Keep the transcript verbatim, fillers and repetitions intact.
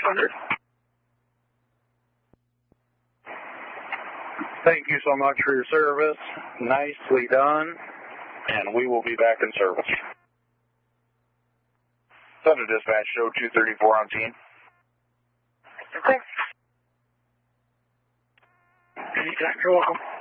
hundred. Thank you so much for your service. Nicely done. And we will be back in service. Thunder Dispatch, show two thirty-four on scene. Okay. Anytime, you're welcome.